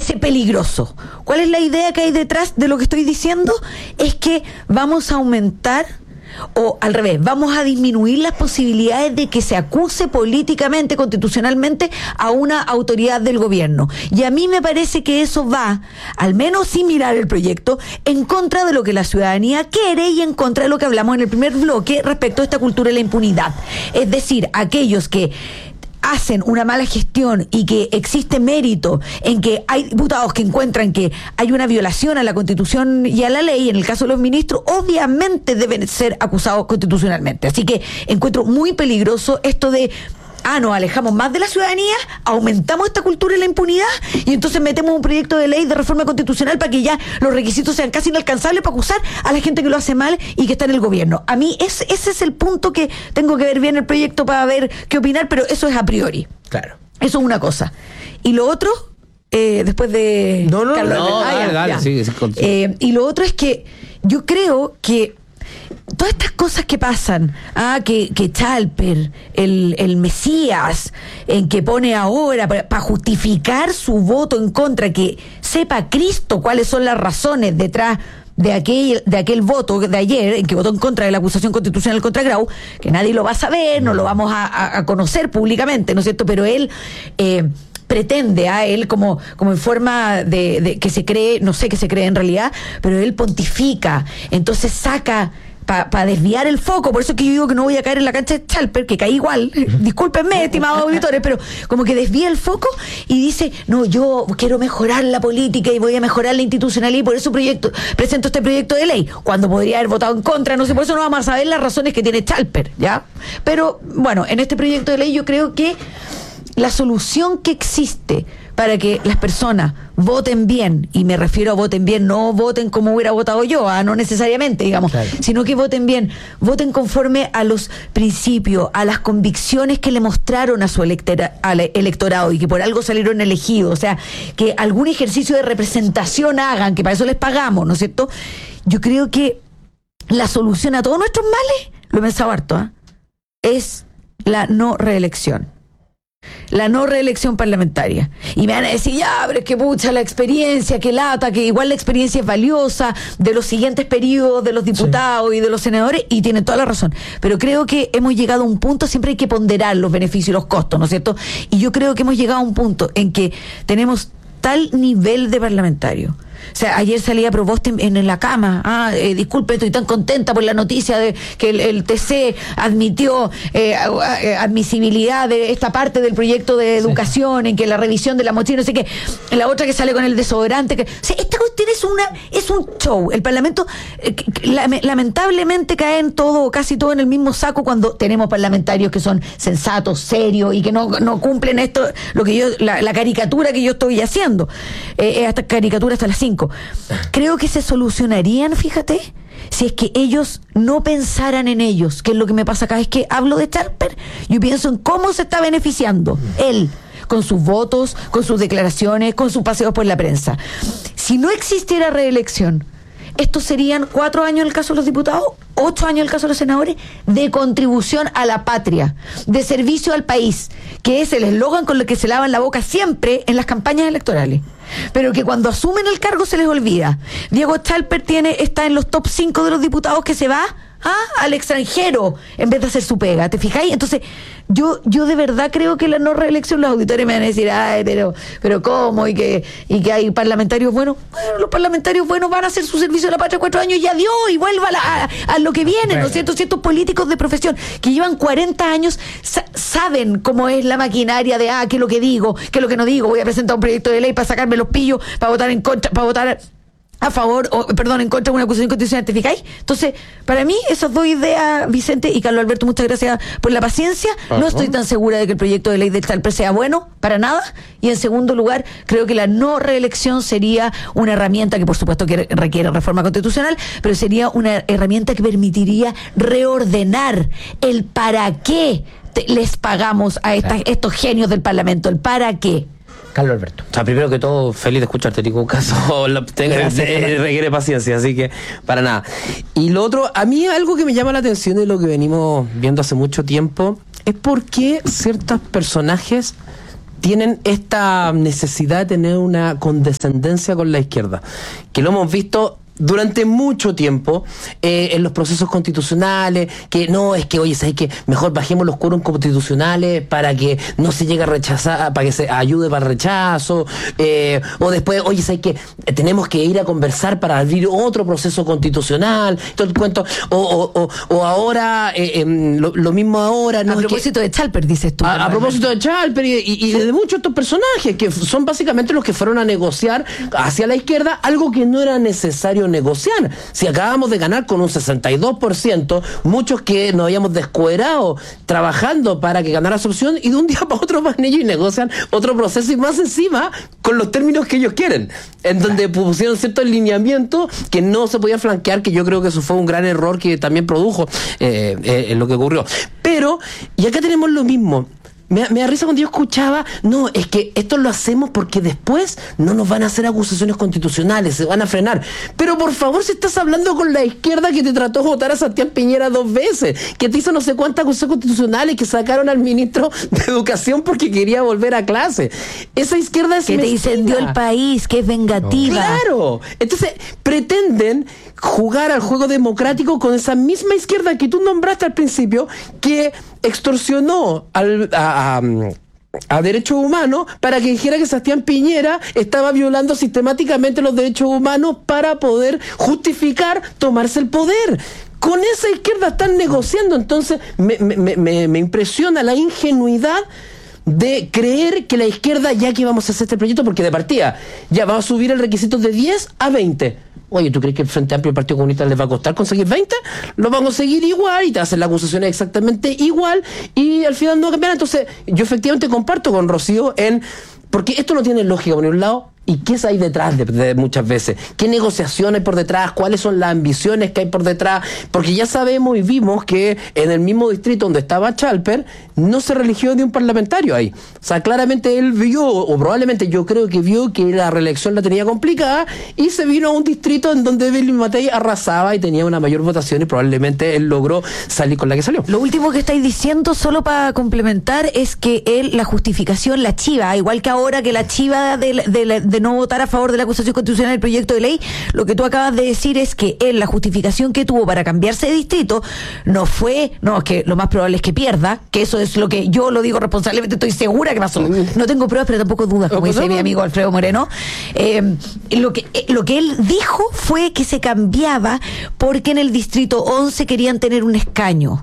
parece peligroso. ¿Cuál es la idea que hay detrás de lo que estoy diciendo? Es que vamos a aumentar, o al revés, vamos a disminuir las posibilidades de que se acuse políticamente, constitucionalmente, a una autoridad del gobierno. Y a mí me parece que eso va, al menos sin mirar el proyecto, en contra de lo que la ciudadanía quiere y en contra de lo que hablamos en el primer bloque respecto a esta cultura de la impunidad. Es decir, aquellos que hacen una mala gestión y que existe mérito en que hay diputados que encuentran que hay una violación a la Constitución y a la ley, en el caso de los ministros, obviamente deben ser acusados constitucionalmente. Así que encuentro muy peligroso esto de nos alejamos más de la ciudadanía, aumentamos esta cultura de la impunidad y entonces metemos un proyecto de ley de reforma constitucional para que ya los requisitos sean casi inalcanzables para acusar a la gente que lo hace mal y que está en el gobierno. A mí ese es el punto que tengo que ver bien el proyecto para ver qué opinar, pero eso es a priori. Claro. Eso es una cosa. Y lo otro, después de... Dale, sí, y lo otro es que yo creo que todas estas cosas que pasan, que Chalper, el Mesías, en que pone ahora para justificar su voto en contra, que sepa Cristo cuáles son las razones detrás de aquel voto de ayer, en que votó en contra de la acusación constitucional contra Grau, que nadie lo va a saber, no lo vamos a conocer públicamente, ¿no es cierto? Pero él... pretende él como en forma de que se cree, no sé qué se cree en realidad, pero él pontifica, entonces saca para desviar el foco. Por eso es que yo digo que no voy a caer en la cancha de Chalper, que caí igual, discúlpenme, estimados auditores, pero como que desvía el foco y dice, no, yo quiero mejorar la política y voy a mejorar la institucionalidad y por eso presento este proyecto de ley, cuando podría haber votado en contra, no sé, por eso no vamos a saber las razones que tiene Chalper, ¿ya? Pero bueno, en este proyecto de ley yo creo que la solución que existe para que las personas voten bien, y me refiero a voten bien, no voten como hubiera votado yo, no necesariamente, digamos, claro, sino que voten bien, voten conforme a los principios, a las convicciones que le mostraron a su al electorado y que por algo salieron elegidos, o sea, que algún ejercicio de representación hagan, que para eso les pagamos, ¿no es cierto? Yo creo que la solución a todos nuestros males, lo he pensado harto, es la no reelección. La no reelección parlamentaria. Y me van a decir, ya, pero es que pucha la experiencia, que lata, que igual la experiencia es valiosa de los siguientes periodos de los diputados y de los senadores, y tienen toda la razón. Pero creo que hemos llegado a un punto, siempre hay que ponderar los beneficios y los costos, ¿no es cierto? Y yo creo que hemos llegado a un punto en que tenemos tal nivel de parlamentario. O sea, ayer salía Proboste en la cama. Disculpe, estoy tan contenta por la noticia de que el TC admitió admisibilidad de esta parte del proyecto de educación, en que la revisión de la mochila, no sé qué, la otra que sale con el desodorante. O sea, esta cuestión es un show. El Parlamento lamentablemente cae en todo, casi todo en el mismo saco cuando tenemos parlamentarios que son sensatos, serios y que no cumplen esto, lo que yo, la caricatura que yo estoy haciendo. Esta caricatura hasta las 5. Creo que se solucionarían, fíjate, si es que ellos no pensaran en ellos, que es lo que me pasa cada vez que hablo de Chalper. Yo pienso en cómo se está beneficiando él, con sus votos, con sus declaraciones, con sus paseos por la prensa. Si no existiera reelección, estos serían 4 años en el caso de los diputados, 8 años en el caso de los senadores, de contribución a la patria, de servicio al país, que es el eslogan con el que se lavan la boca siempre en las campañas electorales, pero que cuando asumen el cargo se les olvida. Diego Chalper está en los top 5 de los diputados que se va al extranjero en vez de hacer su pega, ¿te fijáis? Entonces yo de verdad creo que la no reelección, los auditores me van a decir, pero ¿cómo? Y que hay parlamentarios buenos. Bueno, los parlamentarios buenos van a hacer su servicio a la patria 4 años y adiós, y vuelva a lo que viene, ¿no es cierto? Ciertos políticos de profesión que llevan 40 años saben cómo es la maquinaria de qué es lo que digo, qué es lo que no digo. Voy a presentar un proyecto de ley para sacarme los pillos, para votar en contra, para votar a favor, en contra de una acusación constitucional, ¿te fijáis? Entonces, para mí, esas dos ideas, Vicente y Carlos Alberto, muchas gracias por la paciencia. No estoy tan segura de que el proyecto de ley del Chalper sea bueno, para nada. Y en segundo lugar, creo que la no reelección sería una herramienta que por supuesto que requiere reforma constitucional, pero sería una herramienta que permitiría reordenar el para qué les pagamos a estos genios del Parlamento, el para qué. Carlos Alberto. O sea, primero que todo, feliz de escucharte, en ningún caso requiere paciencia, así que para nada. Y lo otro, a mí algo que me llama la atención de lo que venimos viendo hace mucho tiempo es por qué ciertos personajes tienen esta necesidad de tener una condescendencia con la izquierda, que lo hemos visto durante mucho tiempo en los procesos constitucionales, que no, es que, oye, ¿sabes qué? Mejor bajemos los quórums constitucionales para que no se llegue a rechazar, para que se ayude para el rechazo, o después, oye, ¿sabes qué? Tenemos que ir a conversar para abrir otro proceso constitucional, todo el cuento, o ahora, lo mismo ahora, ¿no? A propósito de Chalper, dices tú. A propósito de Chalper y de muchos de estos personajes, que son básicamente los que fueron a negociar hacia la izquierda algo que no era necesario negociar. Si acabamos de ganar con un 62%, muchos que nos habíamos descuerado trabajando para que ganara su opción, y de un día para otro van ellos y negocian otro proceso, y más encima con los términos que ellos quieren, en donde pusieron ciertos lineamientos que no se podían flanquear, que yo creo que eso fue un gran error que también produjo lo que ocurrió. Pero, y acá tenemos lo mismo. Me da risa cuando yo escuchaba, no, es que esto lo hacemos porque después no nos van a hacer acusaciones constitucionales, se van a frenar. Pero por favor, si estás hablando con la izquierda que te trató de votar a Sebastián Piñera 2 veces, que te hizo no sé cuántas acusaciones constitucionales, que sacaron al ministro de Educación porque quería volver a clase. Esa izquierda es que te incendió el país, que es vengativa. Claro. Entonces, pretenden jugar al juego democrático con esa misma izquierda que tú nombraste al principio, que extorsionó a derechos humanos para que dijera que Sebastián Piñera estaba violando sistemáticamente los derechos humanos para poder justificar tomarse el poder. Con esa izquierda están negociando. Entonces me impresiona la ingenuidad de creer que la izquierda, ya que vamos a hacer este proyecto, porque de partida ya va a subir el requisito de 10 a 20. Oye, ¿tú crees que el Frente Amplio y el Partido Comunista les va a costar conseguir 20? Lo van a conseguir igual y te hacen la acusación exactamente igual y al final no cambiará. Entonces, yo efectivamente comparto con Rocío porque esto no tiene lógica por un lado. ¿Y qué hay detrás de muchas veces? ¿Qué negociación hay por detrás? ¿Cuáles son las ambiciones que hay por detrás? Porque ya sabemos y vimos que en el mismo distrito donde estaba Chalper, no se religió de un parlamentario ahí. O sea, claramente él vio, o probablemente yo creo que vio, que la reelección la tenía complicada y se vino a un distrito en donde Evelyn Matei arrasaba y tenía una mayor votación y probablemente él logró salir con la que salió. Lo último que estáis diciendo, solo para complementar, es que la justificación, la chiva, igual que ahora que la chiva de no votar a favor de la acusación constitucional del proyecto de ley, lo que tú acabas de decir es que la justificación que tuvo para cambiarse de distrito no fue, no, es que lo más probable es que pierda, que eso es lo que yo lo digo responsablemente, estoy segura que pasó. No tengo pruebas, pero tampoco dudas, como dice mi amigo Alfredo Moreno. Lo que él dijo fue que se cambiaba porque en el distrito 11 querían tener un escaño.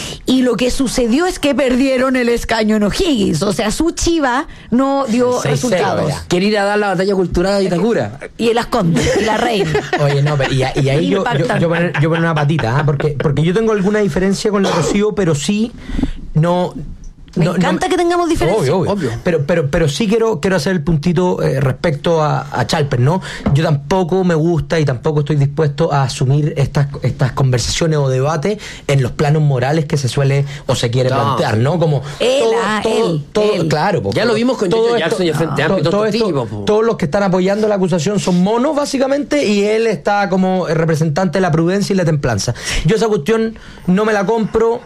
Y lo que sucedió es que perdieron el escaño en O'Higgins. O sea, su chiva no dio resultados. Quiere ir a dar la batalla cultural a Itacura. Y el Asconde, y la reina. Oye, no, y ahí yo poner una patita, porque yo tengo alguna diferencia con la Rocío, pero sí no... Me encanta que tengamos diferencias. Obvio. Pero sí quiero hacer el puntito respecto a Chalper, ¿no? Yo tampoco me gusta y tampoco estoy dispuesto a asumir estas conversaciones o debates en los planos morales que se suele o se quiere plantear, ¿no? Como él. Claro. Ya lo vimos con Giorgio Jackson y el Frente Amplio. Todos los que están apoyando la acusación son monos, básicamente, y él está como representante de la prudencia y la templanza. Yo esa cuestión no me la compro.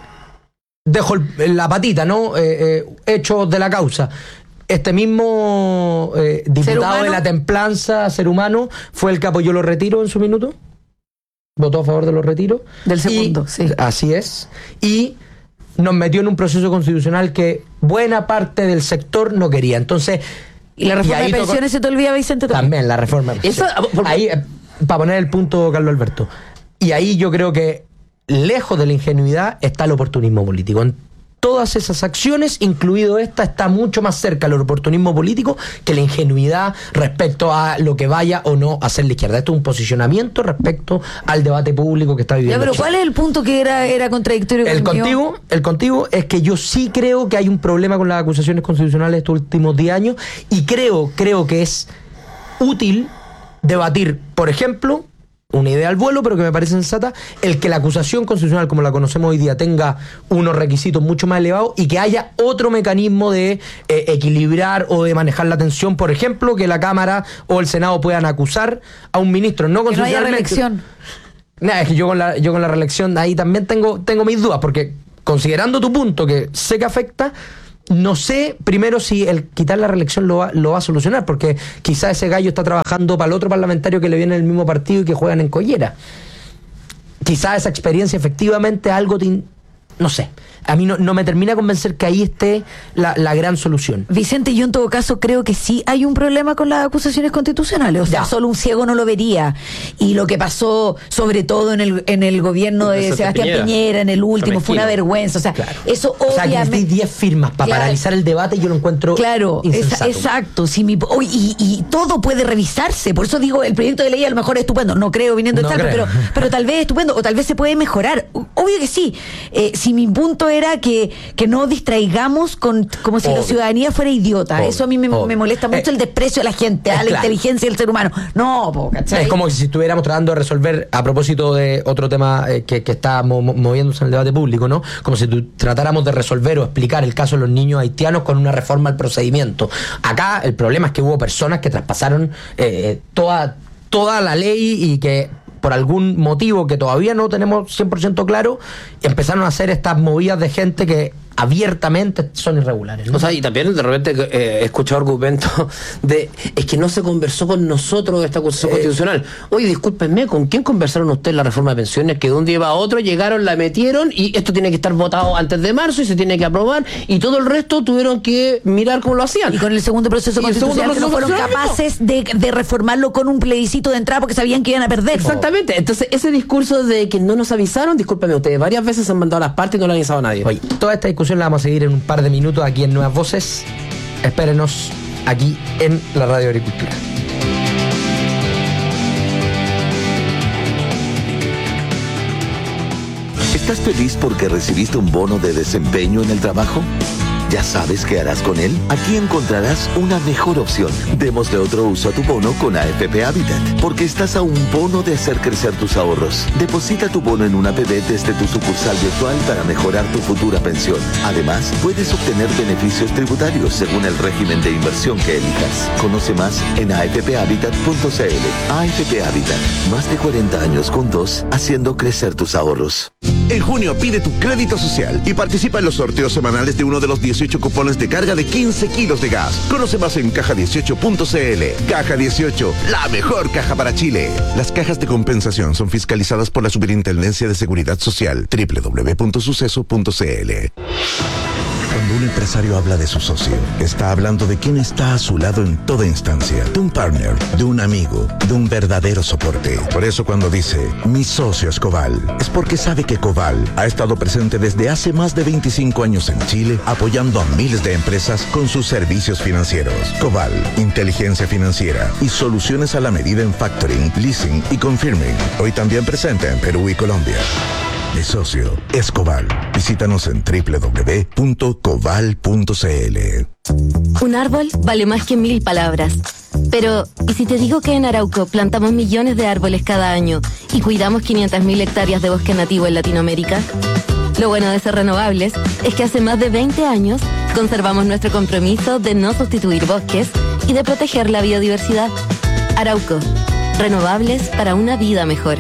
Dejo la patita, ¿no? Hechos de la causa. Este mismo diputado de la templanza, ser humano, fue el que apoyó los retiros en su minuto. Votó a favor de los retiros. Del segundo, sí. Así es. Y nos metió en un proceso constitucional que buena parte del sector no quería. Entonces... ¿Y la reforma de pensiones se te olvida, Vicente? También la reforma de pensiones. Ahí, para poner el punto, Carlos Alberto. Y ahí yo creo que lejos de la ingenuidad está el oportunismo político. En todas esas acciones, incluido esta, está mucho más cerca el oportunismo político que la ingenuidad respecto a lo que vaya o no a hacer la izquierda. Esto es un posicionamiento respecto al debate público que está viviendo. Ya, pero ¿cuál es el punto que era contradictorio con el contigo es que yo sí creo que hay un problema con las acusaciones constitucionales estos últimos 10 años y creo que es útil debatir, por ejemplo, una idea al vuelo, pero que me parece sensata, el que la acusación constitucional, como la conocemos hoy día, tenga unos requisitos mucho más elevados y que haya otro mecanismo de equilibrar o de manejar la tensión, por ejemplo, que la Cámara o el Senado puedan acusar a un ministro no constitucionalmente. Que no haya reelección. Nada, es que yo con la reelección ahí también tengo mis dudas, porque considerando tu punto, que sé que afecta, no sé, primero, si el quitar la reelección lo va a solucionar, porque quizá ese gallo está trabajando para el otro parlamentario que le viene del mismo partido y que juegan en collera. Quizá esa experiencia efectivamente algo no sé. A mí no me termina de convencer que ahí esté la gran solución. Vicente, yo en todo caso creo que sí hay un problema con las acusaciones constitucionales. O sea, solo un ciego no lo vería. Y lo que pasó, sobre todo en el gobierno de Sebastián Piñera, en el último, fue una vergüenza. O sea, claro. Eso obviamente... O sea, que 10 firmas para paralizar el debate, yo lo encuentro insensato. Exacto. Y todo puede revisarse. Por eso digo, el proyecto de ley a lo mejor es estupendo. No creo, viniendo de Talpa, pero tal vez es estupendo. O tal vez se puede mejorar. Obvio que sí. Si mi punto era que no distraigamos como si la ciudadanía fuera idiota. Eso a mí me molesta mucho, el desprecio a la gente, a la inteligencia del ser humano. No, ¿cachai? Es como si estuviéramos tratando de resolver, a propósito de otro tema que está moviéndose en el debate público, ¿no? Como si tratáramos de resolver o explicar el caso de los niños haitianos con una reforma al procedimiento. Acá el problema es que hubo personas que traspasaron toda la ley y que por algún motivo que todavía no tenemos 100% claro, empezaron a hacer estas movidas de gente que abiertamente son irregulares, ¿no? O sea, y también de repente he escuchado argumentos es que no se conversó con nosotros de esta acusación constitucional. Oye, discúlpenme, ¿con quién conversaron ustedes la reforma de pensiones? Que de un día a otro llegaron, la metieron y esto tiene que estar votado antes de marzo y se tiene que aprobar, y todo el resto tuvieron que mirar cómo lo hacían. Y con el segundo proceso constitucional no fueron capaces de reformarlo con un plebiscito de entrada porque sabían que iban a perder. Exactamente. Entonces, ese discurso de que no nos avisaron, discúlpenme, ustedes varias veces han mandado a las partes y no lo han avisado a nadie. Oye, toda esta discusión la vamos a seguir en un par de minutos aquí en Nuevas Voces. Espérenos aquí en la Radio Agricultura. ¿Estás feliz porque recibiste un bono de desempeño en el trabajo? ¿Ya sabes qué harás con él? Aquí encontrarás una mejor opción. Démosle otro uso a tu bono con AFP Habitat, porque estás a un bono de hacer crecer tus ahorros. Deposita tu bono en una APB desde tu sucursal virtual para mejorar tu futura pensión. Además, puedes obtener beneficios tributarios según el régimen de inversión que elijas. Conoce más en afphabitat.cl. AFP Habitat, más de 40 años juntos, haciendo crecer tus ahorros. En junio pide tu crédito social y participa en los sorteos semanales de uno de los 18 cupones de carga de 15 kilos de gas. Conoce más en caja18.cl. Caja 18, la mejor caja para Chile. Las cajas de compensación son fiscalizadas por la Superintendencia de Seguridad Social. www.suceso.cl. Cuando un empresario habla de su socio, está hablando de quien está a su lado en toda instancia, de un partner, de un amigo, de un verdadero soporte. Por eso cuando dice, mi socio es Coval, es porque sabe que Coval ha estado presente desde hace más de 25 años en Chile, apoyando a miles de empresas con sus servicios financieros. Coval, inteligencia financiera y soluciones a la medida en factoring, leasing y confirming. Hoy también presente en Perú y Colombia. Mi socio es Coval. Visítanos en www.coval.cl. Un árbol vale más que 1000 palabras. Pero, ¿y si te digo que en Arauco plantamos millones de árboles cada año y cuidamos 500.000 hectáreas de bosque nativo en Latinoamérica? Lo bueno de ser renovables es que hace más de 20 años conservamos nuestro compromiso de no sustituir bosques y de proteger la biodiversidad. Arauco, renovables para una vida mejor.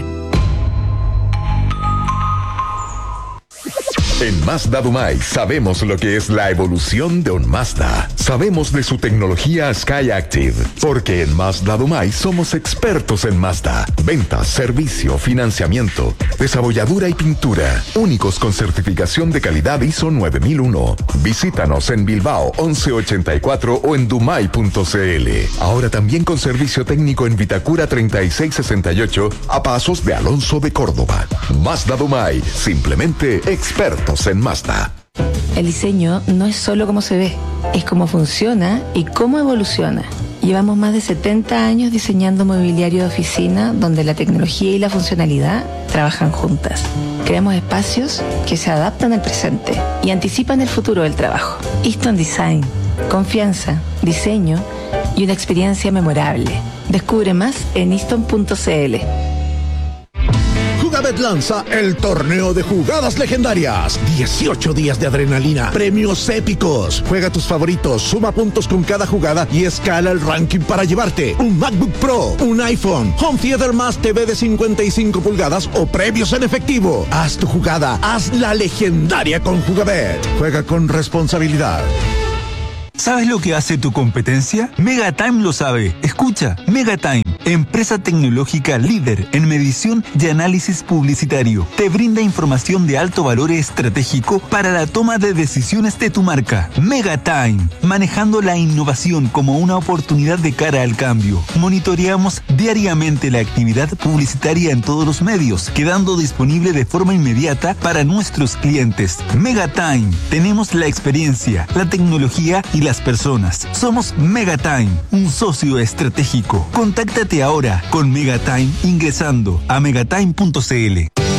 En Mazda Dumay sabemos lo que es la evolución de un Mazda. Sabemos de su tecnología SkyActiv, porque en Mazda Dumay somos expertos en Mazda. Ventas, servicio, financiamiento, desabolladura y pintura. Únicos con certificación de calidad ISO 9001. Visítanos en Bilbao 1184 o en dumay.cl. Ahora también con servicio técnico en Vitacura 3668 a pasos de Alonso de Córdoba. Mazda Dumay, simplemente expertos en Mazda. El diseño no es solo cómo se ve, es cómo funciona y cómo evoluciona. Llevamos más de 70 años diseñando mobiliario de oficina donde la tecnología y la funcionalidad trabajan juntas. Creamos espacios que se adaptan al presente y anticipan el futuro del trabajo. Easton Design, confianza, diseño y una experiencia memorable. Descubre más en easton.cl. Unibet lanza el torneo de jugadas legendarias. 18 días de adrenalina, premios épicos. Juega tus favoritos, suma puntos con cada jugada y escala el ranking para llevarte un MacBook Pro, un iPhone, Home Theater más TV de 55 pulgadas o premios en efectivo. Haz tu jugada, haz la legendaria con Jugabet. Juega con responsabilidad. ¿Sabes lo que hace tu competencia? Megatime lo sabe. Escucha, Megatime, empresa tecnológica líder en medición y análisis publicitario, te brinda información de alto valor estratégico para la toma de decisiones de tu marca. Megatime, manejando la innovación como una oportunidad de cara al cambio. Monitoreamos diariamente la actividad publicitaria en todos los medios, quedando disponible de forma inmediata para nuestros clientes. Megatime, tenemos la experiencia, la tecnología y las personas. Somos Megatime, un socio estratégico. Contáctate ahora con Megatime ingresando a megatime.cl.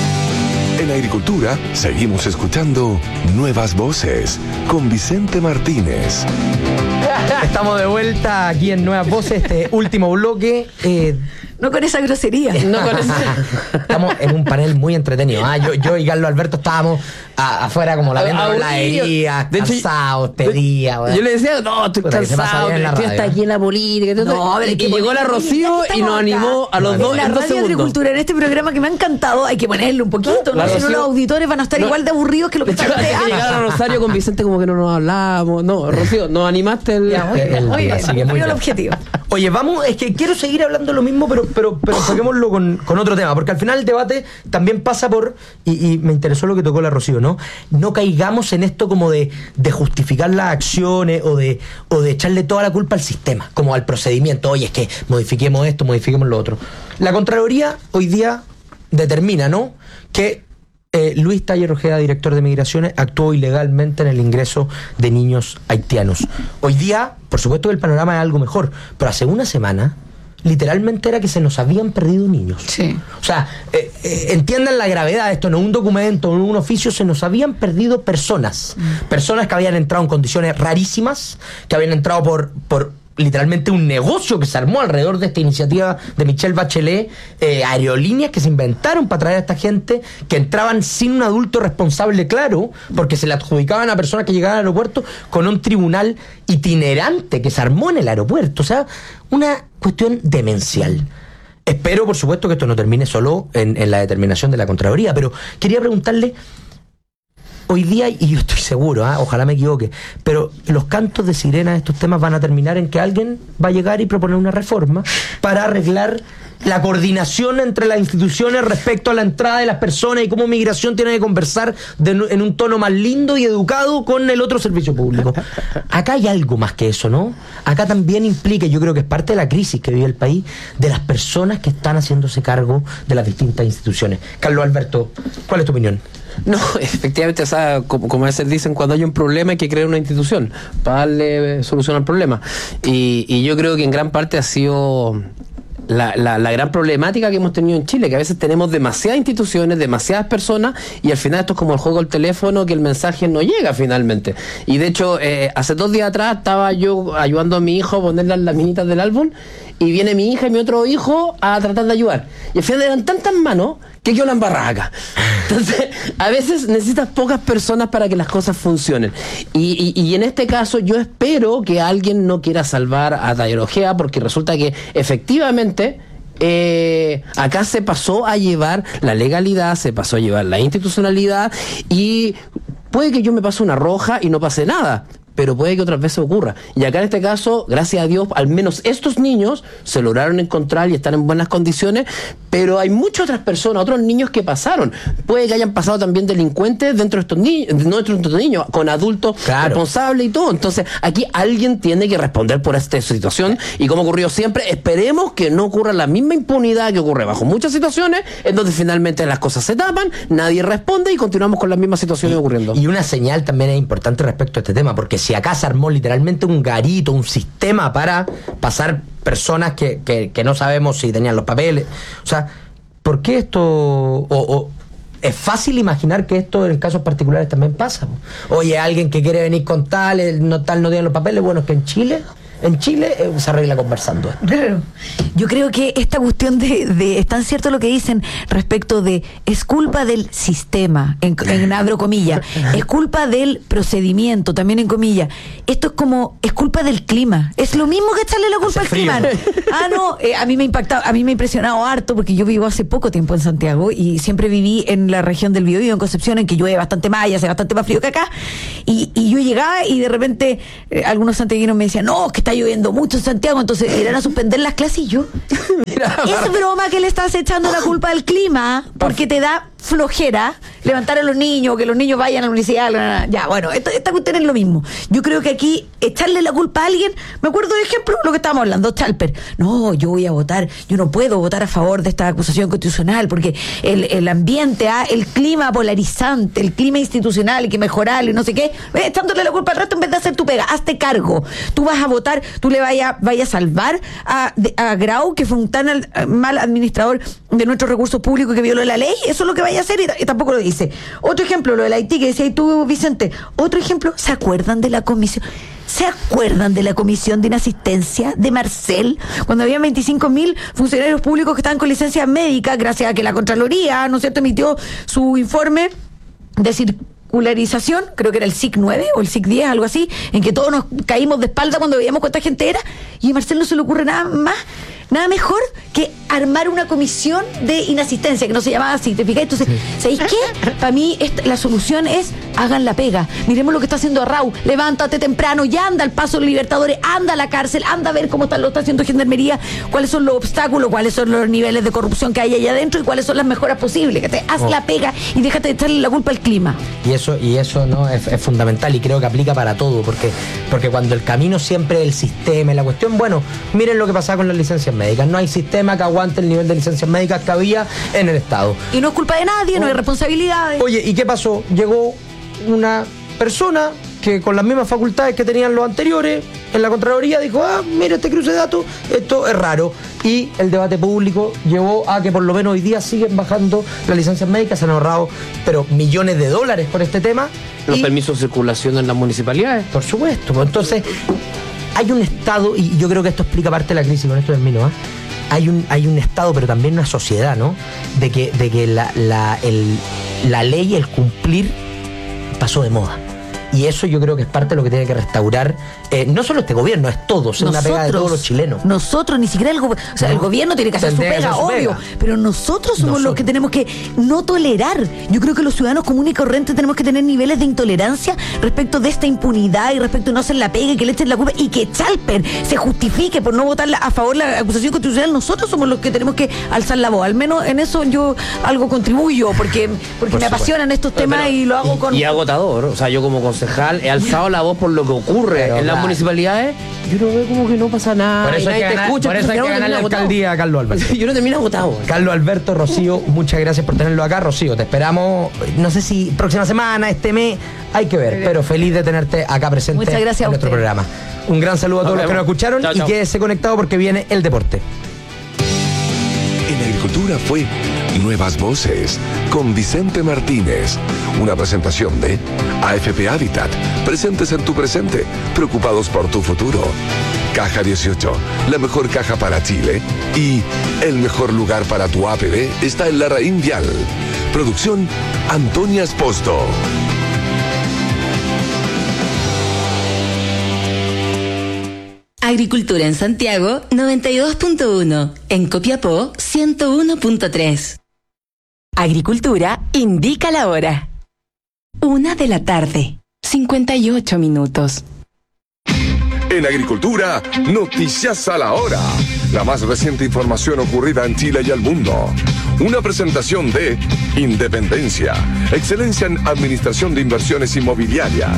En agricultura, seguimos escuchando Nuevas Voces con Vicente Martínez. Estamos de vuelta aquí en Nuevas Voces, este último bloque. No con esa grosería. No con esa. Estamos en un panel muy entretenido. Yo y Carlos Alberto estábamos afuera como la viendo la herida, cansados, este día. Yo le decía, no, estoy cansado, estoy hasta aquí en la política. No, y que llegó la Rocío y nos animó a los dos en la en 2 radio segundos. Agricultura, en este programa que me ha encantado, hay que ponerle un poquito, ¿no? Si no, los auditores van a estar igual de aburridos que lo que están Antes que llegara Rosario con Vicente como que no nos hablábamos. No, Rocío, nos animaste el el objetivo. Oye, vamos, es que quiero seguir hablando lo mismo, pero enfoquémoslo con otro tema, porque al final el debate también pasa por, y me interesó lo que tocó la Rocío, ¿no? No caigamos en esto como de justificar las acciones o de echarle toda la culpa al sistema, como al procedimiento. Oye, es que modifiquemos esto, modifiquemos lo otro. La Contraloría hoy día determina, ¿no?, que Luis Taller Ojeda, director de Migraciones, actuó ilegalmente en el ingreso de niños haitianos. Hoy día, por supuesto que el panorama es algo mejor, pero hace una semana literalmente era que se nos habían perdido niños. Sí. O sea, entiendan la gravedad de esto, no un documento, no un oficio, se nos habían perdido personas. Personas que habían entrado en condiciones rarísimas, que habían entrado por literalmente un negocio que se armó alrededor de esta iniciativa de Michelle Bachelet, aerolíneas que se inventaron para traer a esta gente, que entraban sin un adulto responsable claro, porque se le adjudicaban a personas que llegaban al aeropuerto con un tribunal itinerante que se armó en el aeropuerto. O sea, una cuestión demencial. Espero, por supuesto, que esto no termine solo en la determinación de la Contraloría, pero quería preguntarle, hoy día, y yo estoy seguro, ojalá me equivoque, pero los cantos de sirena de estos temas van a terminar en que alguien va a llegar y proponer una reforma para arreglar la coordinación entre las instituciones respecto a la entrada de las personas y cómo Migración tiene que conversar en un tono más lindo y educado con el otro servicio público. Acá hay algo más que eso, ¿no? Acá también implica, yo creo que es parte de la crisis que vive el país, de las personas que están haciéndose cargo de las distintas instituciones. Carlos Alberto, ¿cuál es tu opinión? No, efectivamente, o sea, como a veces dicen, cuando hay un problema hay que crear una institución para darle solución al problema. Y yo creo que en gran parte ha sido la gran problemática que hemos tenido en Chile, que a veces tenemos demasiadas instituciones, demasiadas personas, y al final esto es como el juego del teléfono, que el mensaje no llega finalmente. Y de hecho, hace 2 días atrás estaba yo ayudando a mi hijo a poner las laminitas del álbum, y viene mi hija y mi otro hijo a tratar de ayudar. Y al final eran tantas manos que quedó la embarrada acá. Entonces, a veces necesitas pocas personas para que las cosas funcionen. Y en este caso, yo espero que alguien no quiera salvar a Taller Ojeda, porque resulta que efectivamente acá se pasó a llevar la legalidad, se pasó a llevar la institucionalidad, y puede que yo me pase una roja y no pase nada, pero puede que otras veces ocurra. Y acá en este caso, gracias a Dios, al menos estos niños se lograron encontrar y están en buenas condiciones, pero hay muchas otras personas, otros niños que pasaron. Puede que hayan pasado también delincuentes dentro de estos niños, no dentro de estos niños, con adultos responsables y todo. Entonces, aquí alguien tiene que responder por esta situación, y como ocurrió siempre, esperemos que no ocurra la misma impunidad que ocurre bajo muchas situaciones, en donde finalmente las cosas se tapan, nadie responde y continuamos con las mismas situaciones ocurriendo. Y una señal también es importante respecto a este tema, porque si acá se armó literalmente un garito, un sistema para pasar personas que no sabemos si tenían los papeles, o sea, ¿por qué esto? Es fácil imaginar que esto en casos particulares también pasa. Oye, alguien que quiere venir con tal no tiene los papeles. Bueno, es que en Chile en Chile se arregla conversando. Claro. Yo creo que esta cuestión de es tan cierto lo que dicen respecto de es culpa del sistema, en abro comillas, es culpa del procedimiento, también en comillas. Esto es como, es culpa del clima. Es lo mismo que echarle la culpa al clima. A mí me ha impactado, a mí me ha impresionado harto porque yo vivo hace poco tiempo en Santiago y siempre viví en la región del Biobío, en Concepción, en que llueve bastante más y hace bastante más frío que acá. Y yo llegaba y de repente algunos santiaguinos me decían, no, que está lloviendo mucho en Santiago, entonces irán a suspender las clases y yo. Es broma que le estás echando la culpa al clima porque te da flojera levantar a los niños, que los niños vayan a la universidad. Ya, bueno, esta cuestión es lo mismo. Yo creo que aquí echarle la culpa a alguien, me acuerdo de ejemplo lo que estábamos hablando, Chalper. No, yo voy a votar, yo no puedo votar a favor de esta acusación constitucional porque el ambiente, el clima polarizante, el clima institucional, hay que mejorarlo y no sé qué, echándole la culpa al resto en vez de hacer tu pega. Hazte cargo. Tú vas a votar, tú le vayas a salvar a Grau, que fue un tan mal administrador de nuestros recursos públicos que violó la ley. Eso es lo que vaya a hacer y tampoco lo dice. Otro ejemplo, lo del Haití que decías tú, Vicente. Otro ejemplo, ¿se acuerdan de la comisión? ¿Se acuerdan de la comisión de inasistencia de Marcel? Cuando había 25.000 funcionarios públicos que estaban con licencia médica, gracias a que la Contraloría, ¿no es cierto?, emitió su informe de circularización, creo que era el SIC 9 o el SIC 10, algo así, en que todos nos caímos de espalda cuando veíamos cuánta gente era, y a Marcel no se le ocurre nada más, nada mejor que armar una comisión de inasistencia, que no se llamaba así, ¿te fijas? Entonces, ¿sabéis qué? Para mí la solución es, hagan la pega. Miremos lo que está haciendo Arrau. Levántate temprano, ya anda al Paso de los Libertadores, anda a la cárcel, anda a ver cómo lo está haciendo Gendarmería, cuáles son los obstáculos, cuáles son los niveles de corrupción que hay allá adentro y cuáles son las mejoras posibles. Haz la pega y déjate de echarle la culpa al clima. Y eso no es fundamental y creo que aplica para todo, porque cuando el camino siempre es el sistema y la cuestión, bueno, miren lo que pasaba con las licencias médicas. No hay sistema que aguante el nivel de licencias médicas que había en el Estado. Y no es culpa de nadie, no hay responsabilidades. Oye, ¿y qué pasó? Llegó una persona que con las mismas facultades que tenían los anteriores en la Contraloría dijo, mira este cruce de datos, esto es raro. Y el debate público llevó a que por lo menos hoy día siguen bajando las licencias médicas, se han ahorrado pero millones de dólares por este tema. Los permisos de circulación en las municipalidades. Por supuesto. Entonces, hay un Estado, y yo creo que esto explica parte de la crisis, con esto termino, hay un Estado, pero también una sociedad, ¿no? De que la ley, el cumplir, pasó de moda. Y eso yo creo que es parte de lo que tiene que restaurar, no solo este gobierno, es todo, es una pega de todos los chilenos. Nosotros, ni siquiera el gobierno, o sea, el gobierno tiene que hacer su pega, obvio, pero nosotros somos los que tenemos que no tolerar. Yo creo que los ciudadanos comunes y corrientes tenemos que tener niveles de intolerancia respecto de esta impunidad y respecto de no hacer la pega y que le echen la culpa y que Chalper se justifique por no votar a favor de la acusación constitucional. Nosotros somos los que tenemos que alzar la voz. Al menos en eso yo algo contribuyo, porque me apasionan estos temas y lo hago con... Y agotador, o sea, yo como concejal he alzado la voz por lo que ocurre en las municipalidades. Yo no veo como que no pasa nada. Por eso hay que ganar la alcaldía a Carlos Alberto. Yo no termino agotado. Carlos Alberto, Rocío, muchas gracias por tenerlo acá. Rocío, te esperamos, no sé si próxima semana, este mes, hay que ver, pero feliz de tenerte acá presente. Muchas gracias en nuestro programa. Un gran saludo a todos los que nos escucharon. Chao, chao. Y quédese conectado porque viene el deporte. En Agricultura fue Nuevas Voces con Vicente Martínez. Una presentación de AFP Habitat. Presentes en tu presente, preocupados por tu futuro. Caja 18, la mejor caja para Chile. Y el mejor lugar para tu APB está en Larraín Vial. Producción Antonia Esposto. Agricultura en Santiago 92.1, en Copiapó 101.3. Agricultura indica la hora. 1:00 p.m, 58 minutos. En Agricultura, noticias a la hora. La más reciente información ocurrida en Chile y al mundo. Una presentación de Independencia, excelencia en administración de inversiones inmobiliarias.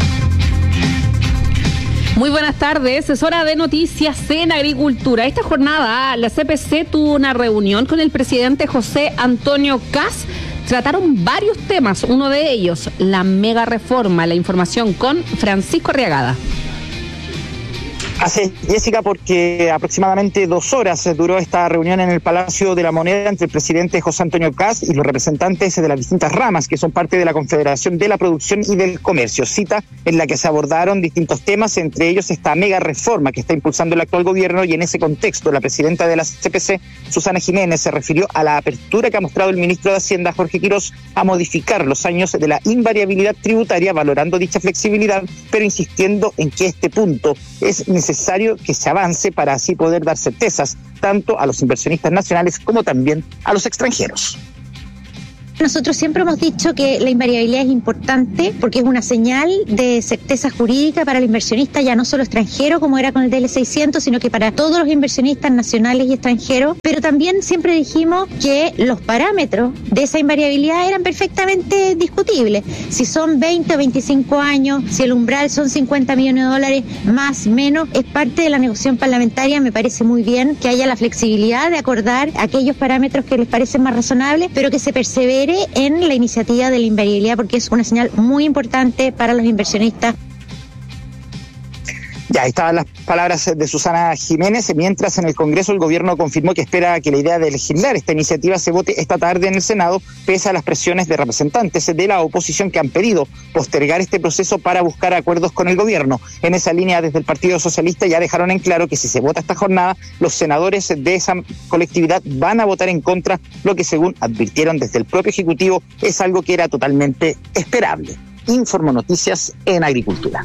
Muy buenas tardes, es hora de noticias en Agricultura. Esta jornada la CPC tuvo una reunión con el presidente José Antonio Kast. Trataron varios temas, uno de ellos, la mega reforma. La información con Francisco Arriagada. Así es, Jessica, porque aproximadamente 2 horas duró esta reunión en el Palacio de la Moneda entre el presidente José Antonio Kast y los representantes de las distintas ramas que son parte de la Confederación de la Producción y del Comercio. Cita en la que se abordaron distintos temas, entre ellos esta mega reforma que está impulsando el actual gobierno, y en ese contexto la presidenta de la CPC, Susana Jiménez, se refirió a la apertura que ha mostrado el ministro de Hacienda, Jorge Quirós, a modificar los años de la invariabilidad tributaria, valorando dicha flexibilidad, pero insistiendo en que este punto es necesario que se avance para así poder dar certezas tanto a los inversionistas nacionales como también a los extranjeros. Nosotros siempre hemos dicho que la invariabilidad es importante porque es una señal de certeza jurídica para el inversionista, ya no solo extranjero como era con el DL600, sino que para todos los inversionistas nacionales y extranjeros. Pero también siempre dijimos que los parámetros de esa invariabilidad eran perfectamente discutibles. Si son 20 o 25 años, si el umbral son 50 millones de dólares, más, menos, es parte de la negociación parlamentaria. Me parece muy bien que haya la flexibilidad de acordar aquellos parámetros que les parecen más razonables, pero que se persevere en la iniciativa de la invariabilidad porque es una señal muy importante para los inversionistas. Ya, ahí estaban las palabras de Susana Jiménez, mientras en el Congreso el gobierno confirmó que espera que la idea de legislar esta iniciativa se vote esta tarde en el Senado, pese a las presiones de representantes de la oposición que han pedido postergar este proceso para buscar acuerdos con el gobierno. En esa línea, desde el Partido Socialista ya dejaron en claro que si se vota esta jornada, los senadores de esa colectividad van a votar en contra, lo que según advirtieron desde el propio Ejecutivo es algo que era totalmente esperable. Informo Noticias en Agricultura.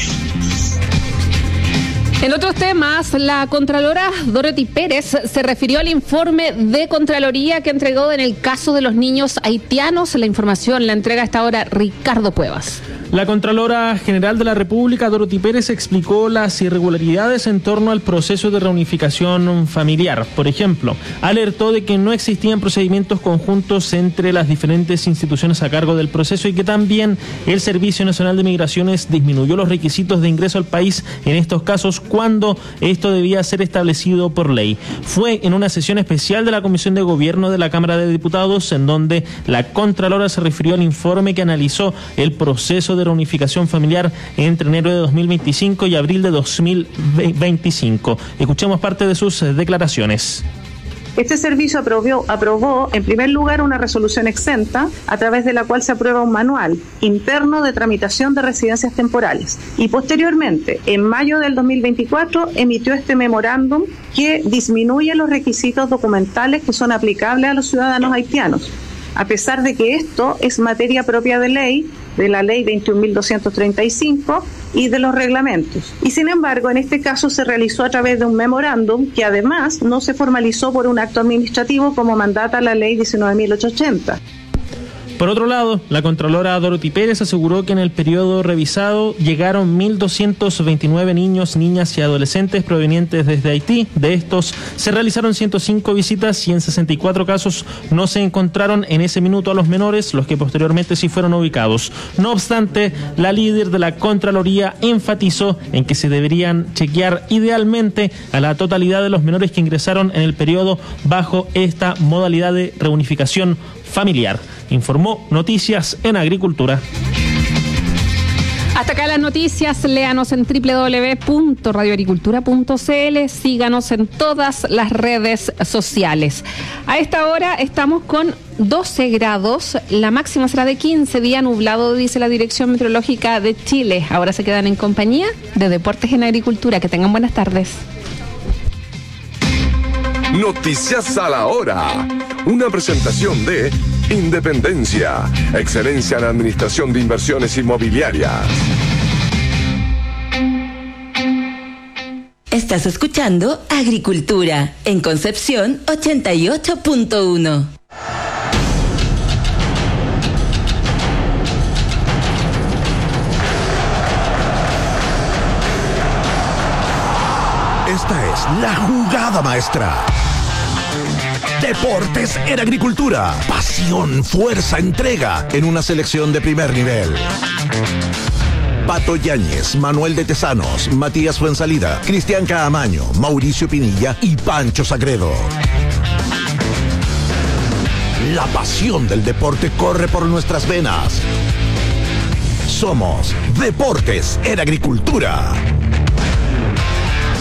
En otros temas, la Contralora Dorothy Pérez se refirió al informe de Contraloría que entregó en el caso de los niños haitianos. La información la entrega a esta hora Ricardo Cuevas. La Contralora General de la República, Dorothy Pérez, explicó las irregularidades en torno al proceso de reunificación familiar. Por ejemplo, alertó de que no existían procedimientos conjuntos entre las diferentes instituciones a cargo del proceso y que también el Servicio Nacional de Migraciones disminuyó los requisitos de ingreso al país en estos casos cuando esto debía ser establecido por ley. Fue en una sesión especial de la Comisión de Gobierno de la Cámara de Diputados en donde la Contralora se refirió al informe que analizó el proceso de reunificación familiar entre enero de 2025 y abril de 2025. Escuchemos parte de sus declaraciones. Este servicio aprobó en primer lugar una resolución exenta a través de la cual se aprueba un manual interno de tramitación de residencias temporales y posteriormente, en mayo del 2024, emitió este memorándum que disminuye los requisitos documentales que son aplicables a los ciudadanos haitianos, a pesar de que esto es materia propia de ley, de la ley 21.235 y de los reglamentos. Y sin embargo, en este caso se realizó a través de un memorándum que además no se formalizó por un acto administrativo como mandata la ley 19.880. Por otro lado, la Contralora Dorothy Pérez aseguró que en el periodo revisado llegaron 1.229 niños, niñas y adolescentes provenientes desde Haití. De estos se realizaron 105 visitas y en 64 casos no se encontraron en ese minuto a los menores, los que posteriormente sí fueron ubicados. No obstante, la líder de la Contraloría enfatizó en que se deberían chequear idealmente a la totalidad de los menores que ingresaron en el periodo bajo esta modalidad de reunificación familiar. Informó Noticias en Agricultura. Hasta acá las noticias, léanos en www.radioagricultura.cl, síganos en todas las redes sociales. A esta hora estamos con 12 grados, la máxima será de 15, día nublado, dice la Dirección Meteorológica de Chile. Ahora se quedan en compañía de Deportes en Agricultura. Que tengan buenas tardes. Noticias a la hora. Una presentación de Independencia, excelencia en administración de inversiones inmobiliarias. Estás escuchando Agricultura en Concepción 88.1. Esta es la jugada maestra. Deportes en Agricultura. Pasión, fuerza, entrega en una selección de primer nivel. Pato Yáñez, Manuel de Tesanos, Matías Fuensalida, Cristian Caamaño, Mauricio Pinilla y Pancho Sagredo. La pasión del deporte corre por nuestras venas. Somos Deportes en Agricultura.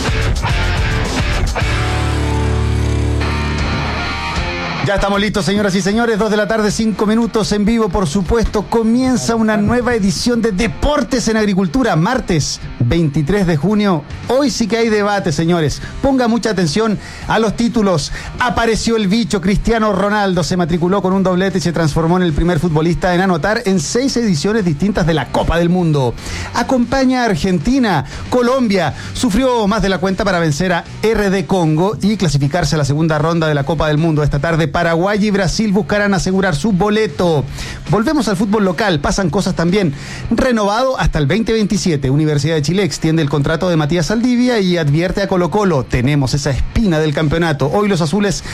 Ya estamos listos, señoras y señores. 2 de la tarde, 5 minutos en vivo, por supuesto. Comienza una nueva edición de Deportes en Agricultura, martes 23 de junio. Hoy sí que hay debate, señores. Ponga mucha atención a los títulos. Apareció el bicho. Cristiano Ronaldo se matriculó con un doblete y se transformó en el primer futbolista en anotar en 6 ediciones distintas de la Copa del Mundo. Acompaña a Argentina. Colombia sufrió más de la cuenta para vencer a RD Congo y clasificarse a la segunda ronda de la Copa del Mundo. Esta tarde Paraguay y Brasil buscarán asegurar su boleto. Volvemos al fútbol local, pasan cosas también. Renovado hasta el 2027, Universidad de Chile extiende el contrato de Matías Saldivia y advierte a Colo-Colo: tenemos esa espina del campeonato. Hoy los azules